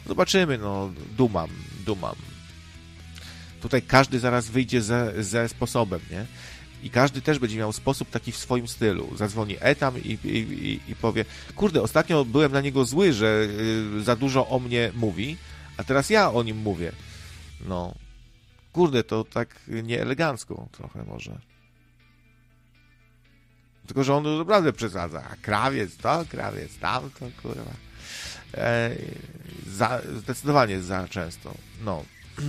Zobaczymy, dumam. Tutaj każdy zaraz wyjdzie ze sposobem, nie? I każdy też będzie miał sposób taki w swoim stylu. Zadzwoni Etam i powie, kurde, ostatnio byłem na niego zły, że za dużo o mnie mówi, a teraz ja o nim mówię. No, kurde, to tak nieelegancko trochę może. Tylko, że on naprawdę przesadza. Krawiec to, krawiec tamto, kurwa. Zdecydowanie za często. No.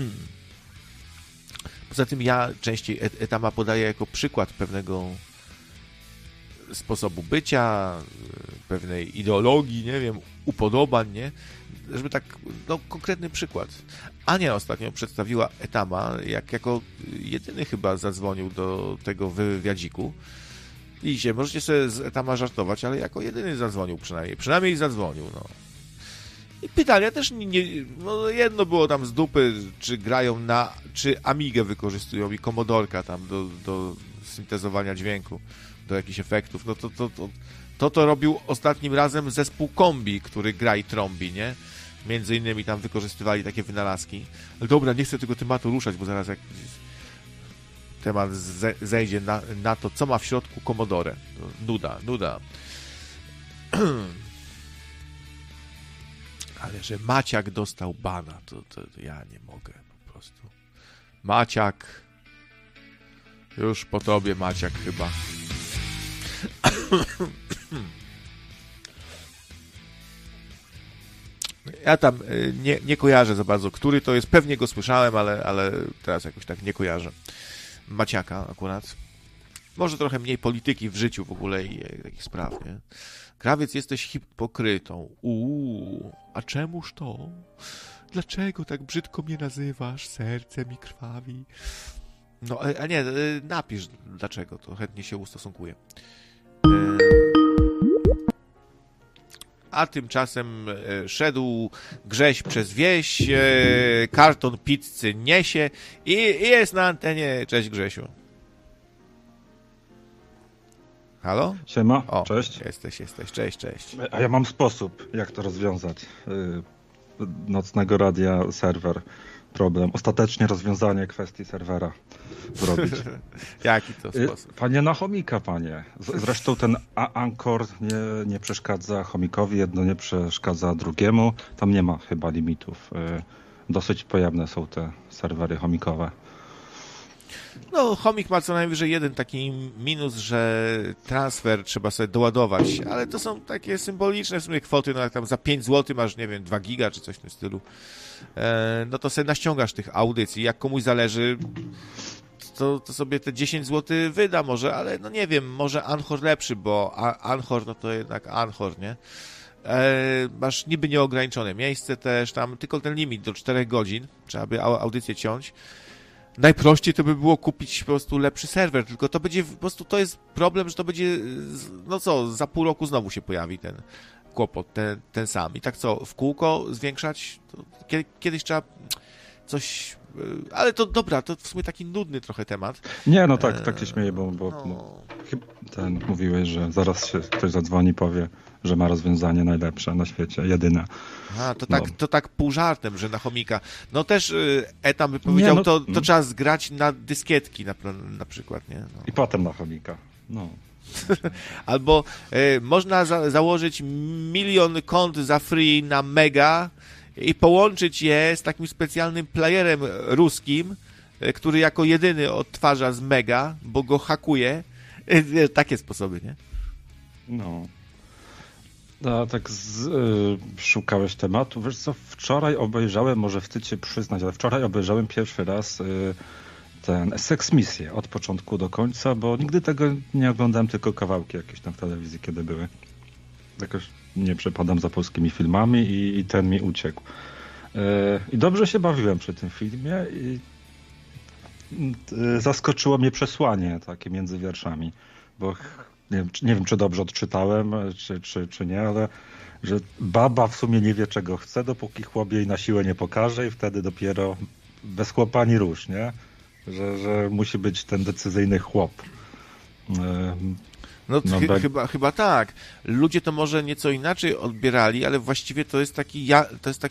Poza tym ja częściej Etama podaję jako przykład pewnego sposobu bycia, pewnej ideologii, nie wiem, upodobań, nie? Żeby tak, konkretny przykład. Ania ostatnio przedstawiła Etama, jako jedyny chyba zadzwonił do tego wywiadziku. Widzicie, możecie sobie z Etama żartować, ale jako jedyny zadzwonił przynajmniej zadzwonił, no. I pytania też jedno było tam z dupy, czy grają czy Amigę wykorzystują i Commodorka tam do syntezowania dźwięku, do jakichś efektów. No to robił ostatnim razem zespół Kombi, który gra i trąbi, nie? Między innymi tam wykorzystywali takie wynalazki. Ale dobra, nie chcę tego tematu ruszać, bo zaraz jak temat zejdzie na to, co ma w środku Commodore. Nuda. Ale że Maciak dostał bana, to ja nie mogę po prostu. Maciak. Już po tobie, Maciak, chyba. Ja tam nie kojarzę za bardzo, który to jest. Pewnie go słyszałem, ale teraz jakoś tak nie kojarzę. Maciaka akurat. Może trochę mniej polityki w życiu w ogóle i takich spraw, nie? Krawiec, jesteś hipokrytą. A czemuż to? Dlaczego tak brzydko mnie nazywasz? Serce mi krwawi. No, a nie, napisz dlaczego, to chętnie się ustosunkuję. A tymczasem szedł Grześ przez wieś, karton pizzy niesie i jest na antenie. Cześć, Grzesiu. Halo? Siema, cześć. Jesteś. Cześć. A ja mam sposób, jak to rozwiązać. Nocnego radia, serwer, problem. Ostatecznie rozwiązanie kwestii serwera zrobić. Jaki to sposób? Panie na chomika, panie. Zresztą ten Anchor nie przeszkadza chomikowi, jedno nie przeszkadza drugiemu. Tam nie ma chyba limitów. Dosyć pojemne są te serwery chomikowe. No, chomik ma co najwyżej jeden taki minus, że transfer trzeba sobie doładować, ale to są takie symboliczne w sumie kwoty, no jak tam za 5 zł masz, nie wiem, 2 giga czy coś w tym stylu, no to sobie naściągasz tych audycji, jak komuś zależy, to sobie te 10 zł wyda może, ale no nie wiem, może Anchor lepszy, bo Anchor, no to jednak Anchor, nie? Masz niby nieograniczone miejsce też, tam tylko ten limit do 4 godzin, trzeba by audycję ciąć. Najprościej to by było kupić po prostu lepszy serwer, tylko to będzie po prostu, to jest problem, że to będzie, no co, za pół roku znowu się pojawi ten kłopot, ten sam. I tak co, w kółko zwiększać? To kiedyś trzeba coś, ale to dobra, to w sumie taki nudny trochę temat. Nie, no tak się śmieję, bo mówiłeś, że zaraz się ktoś zadzwoni, powie, że ma rozwiązanie najlepsze na świecie, jedyne. To tak pół żartem, że na chomika. No też Etam by powiedział, to trzeba zgrać na dyskietki na przykład, nie? No. I potem na chomika. No. Albo można założyć 1 000 000 kont za free na Mega i połączyć je z takim specjalnym playerem ruskim, który jako jedyny odtwarza z Mega, bo go hakuje. Takie sposoby, nie? No. A tak szukałeś tematu. Wiesz co, wczoraj obejrzałem, może wstyd się przyznać, ale wczoraj obejrzałem pierwszy raz ten Sex Misję od początku do końca, bo nigdy tego nie oglądałem, tylko kawałki jakieś tam w telewizji, kiedy były. Jakoś nie przepadam za polskimi filmami i ten mi uciekł. I dobrze się bawiłem przy tym filmie i zaskoczyło mnie przesłanie takie między wierszami, bo nie wiem, czy dobrze odczytałem, czy nie, ale że baba w sumie nie wie, czego chce, dopóki chłop jej na siłę nie pokaże i wtedy dopiero bez chłopa ani rusz, nie? Że musi być ten decyzyjny chłop. Chyba tak. Ludzie to może nieco inaczej odbierali, ale właściwie to jest taki